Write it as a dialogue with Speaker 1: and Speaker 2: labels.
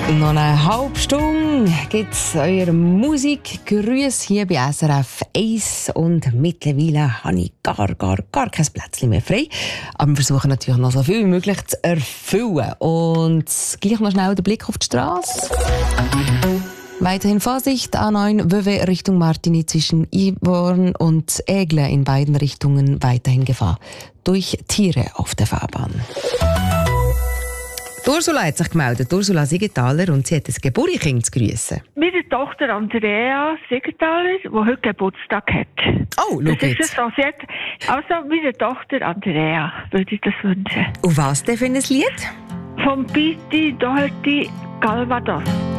Speaker 1: Noch eine halbe Stunde gibt es eure Musikgrüße hier bei SRF 1 und mittlerweile habe ich gar kein Plätzchen mehr frei. Aber wir versuchen natürlich noch so viel wie möglich zu erfüllen. Und gleich noch schnell den Blick auf die Straße. Weiterhin Vorsicht, A9 Wöwe Richtung Martini zwischen Ivorn und Egle in beiden Richtungen weiterhin Gefahr durch Tiere auf der Fahrbahn. Ursula hat sich gemeldet, Ursula Siegenthaler, und sie hat ein Geburtskind zu grüssen.
Speaker 2: Meine Tochter Andrea Siegenthaler, die heute Geburtstag hat.
Speaker 1: Oh, schau jetzt.
Speaker 2: So, also meine Tochter Andrea würde ich das wünschen.
Speaker 1: Und was denn für ein Lied?
Speaker 2: Vom Piti Doherty Calvados.